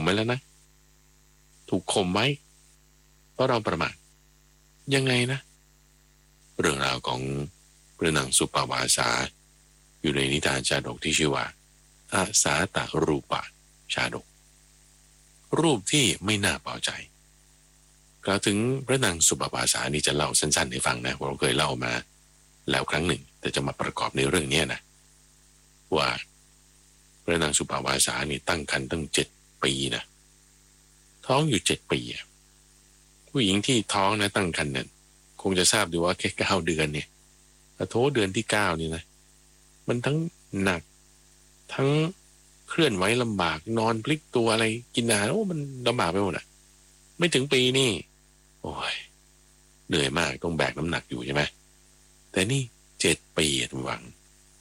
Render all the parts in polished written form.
ไว้แล้วนะถูกข่มไว้เพราะเราประมาทยังไงนะเรื่องราวของพระนางสุปวาสาอยู่ในนิทานชาดกที่ชื่อว่าอาสาตรูปะชาดกรูปที่ไม่น่าพอใจกล่าวถึงพระนางสุปวาสานี่จะเล่าสั้นๆให้ฟังนะเราเคยเล่ามาแล้วครั้งหนึ่งแต่จะมาประกอบในเรื่องนี้นะว่าพระนางสุปวาสานี่ตั้งครรภ์ตั้ง7 ปีนะท้องอยู่7 ปีผู้หญิงที่ท้องนะตั้งครรภ์เนี่ยคงจะทราบดีว่าแค่9 เดือนเนี่ยโถเดือนที่9นี่นะมันทั้งหนักทั้งเคลื่อนไหวลำบากนอนพลิกตัวอะไรกินอาหารโอ้มันลำบากไปหมดอ่ะไม่ถึงปีนี่โอ้ยเหนื่อยมากต้องแบกน้ำหนักอยู่ใช่ไหมแต่นี่7 ปีทุกฝัง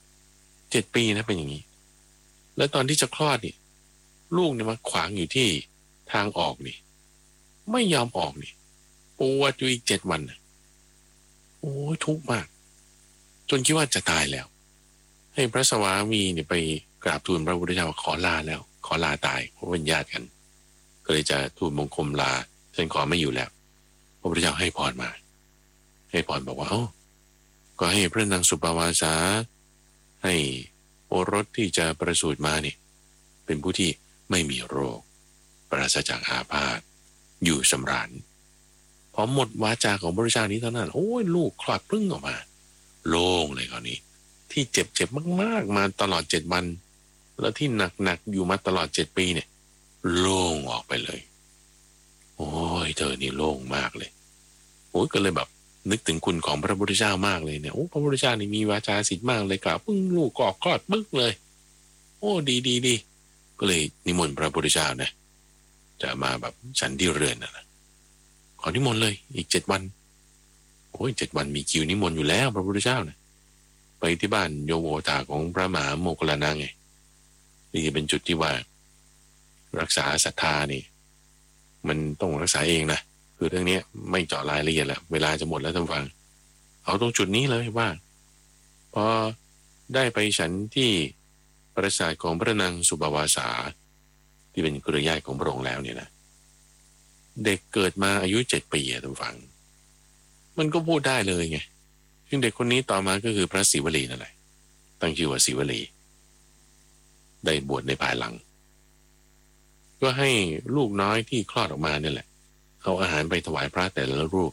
7 ปีนะเป็นอย่างนี้แล้วตอนที่จะคลอดนี่ลูกเนี่ยมาขวางอยู่ที่ทางออกนี่ไม่ยอมออกนี่ปวดอยู่อีก7 วันโอ้ยทุกข์มากจนคิดว่าจะตายแล้วให้พระสวามีเนี่ยไปกราบทูลพระพุทธเจ้าขอลาแล้วขอลาตายเพราะเป็นญาติกันก็เลยจะทูลบังคมลาฉันขอไม่อยู่แล้วพระพุทธเจ้าให้พรมาให้พรบอกว่าก็ให้พระนางสุปวาสาให้โอรสที่จะประสูติมาเนี่ยเป็นผู้ที่ไม่มีโรคปราศจากอาพาธอยู่สำราญพอหมดวาจาของพระพุทธเจ้านี้เท่านั้นโอ้ยลูกคลอดปึ้งออกมาโล่งเลยคราวนี้ที่เจ็บมากๆมาตลอด7 วันแล้วที่หนักอยู่มาตลอด7 ปีเนี่ยโล่งออกไปเลยโอ้ยเธอนี่โล่งมากเลยโอ้ยก็เลยแบบนึกถึงคุณของพระพุทธเจ้ามากเลยเนี่ยโอ้พระพุทธเจ้านี่มีวาจาศิษย์มากเลยกล่าวปึ้งลูกก็คลอดปึ๊กเลยโอ้ดีก็เลยนิมนต์พระพุทธเจ้านะจะมาแบบฉันที่เรือนนะขอนิมนต์เลยอีก7 วันโอ้ย7 วันมีคิวนิมนต์อยู่แล้วพระพุทธเจ้านะไปที่บ้านโยโวตาของพระมหาโมคคัลลานะไงนี่เป็นจุดที่ว่ารักษาศรัทธานี่มันต้องรักษาเองนะคือเรื่องนี้ไม่เจาะรายละเอียดแล้วเวลาจะหมดแล้วท่านฟังเอาตรงจุดนี้เลยว่าพอได้ไปฉันที่ปราสาทของพระนางสุปวาสาที่เป็นเครือญาติของพระองค์แล้วเนี่ยนะเด็กเกิดมาอายุ7 ปีท่านฟังมันก็พูดได้เลยไงซึ่งเด็กคนนี้ต่อมาก็คือพระศิวลีนั่นแหละตั้งชื่อว่าศิวลีได้บวชในภายหลังก็ให้ลูกน้อยที่คลอดออกมาเนี่ยแหละเอาอาหารไปถวายพระแต่ละรูป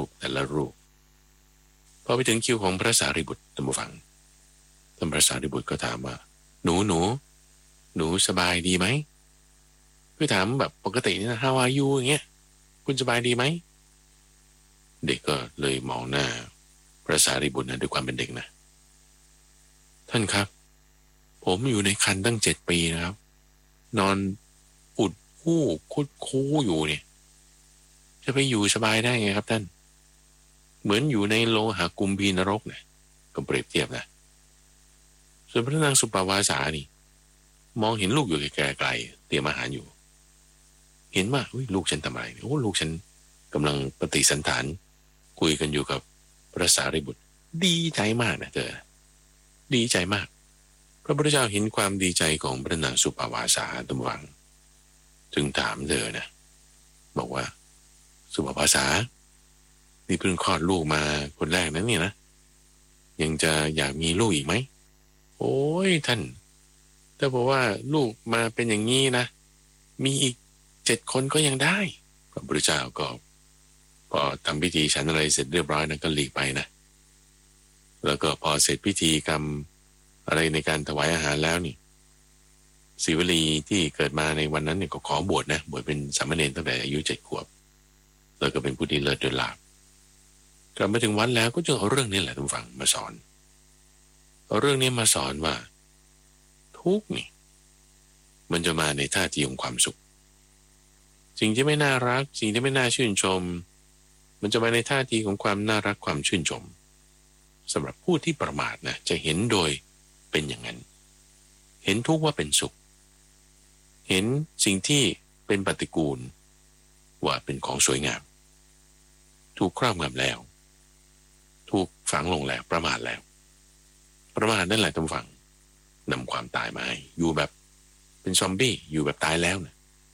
พอไปถึงคิวของพระสารีบุตรท่านผู้ฟังท่านพระสารีบุตรก็ถามว่าหนูสบายดีไหมคือถามแบบปกตินี่นะ How are you อย่างเงี้ยคุณสบายดีไหมเด็กก็เลยมองหน้าพระสารีบุตรนะด้วยความเป็นเด็กนะท่านครับผมอยู่ในครรภ์ตั้ง7 ปีนะครับนอนอุดอู้คุดคู้อยู่เนี่ยจะไปอยู่สบายได้ไงครับท่านเหมือนอยู่ในโลหะกุมพีนรกนะก็เปรียบเทียบนะส่วนพระนางสุปวาสานี่มองเห็นลูกอยู่ไกลๆเตรียมอาหารอยู่เห็นว่าลูกฉันทำอะไรโอ้ลูกฉันกำลังปฏิสันถานคุยกันอยู่กับพระสารีบุตรดีใจมากนะเธอดีใจมากพระพุทธเจ้าเห็นความดีใจของพระนางสุปวาสาตมวังจึงถามเธอนะบอกว่าสุปวาสานี่เพิ่งคลอดลูกมาคนแรกนั้นเนี่ยนะยังจะอยากมีลูกอีกไหมโอ้ยท่านถ้าบอกว่าลูกมาเป็นอย่างนี้นะมีอีก7 คนก็ยังได้พระพุทธเจ้าก็พอทำพิธีฉันอะไรเสร็จเรียบร้อยนะก็หลีกไปนะแล้วก็พอเสร็จพิธีกรรมอะไรในการถวายอาหารแล้วนี่ศิวลีที่เกิดมาในวันนั้นเนี่ยก็ขอบวชนะบวชเป็นสามเณรตั้งแต่อายุ7 ขวบแล้วก็เป็นผู้ที่เลิศด้วยลาภกลับมาถึงวัดแล้วก็จะเอาเรื่องนี้แหละทุกฝั่งมาสอนเอาเรื่องนี้มาสอนว่าทุกข์นี่มันจะมาในท่าทีของความสุขสิ่งที่ไม่น่ารักสิ่งที่ไม่น่าชื่นชมมันจะมาในท่าทีของความน่ารักความชื่นชมสำหรับผู้ที่ประมาทนะจะเห็นโดยเป็นอย่างนั้นเห็นทุกข์ว่าเป็นสุขเห็นสิ่งที่เป็นปฏิกูลว่าเป็นของสวยงามถูกครอบงำแล้วถูกฝังลงแล้วประมาทแล้วประมาทนั่นแหละท่านฟังนำความตายมาให้อยู่แบบเป็นซอมบี้อยู่แบบตายแล้วนะ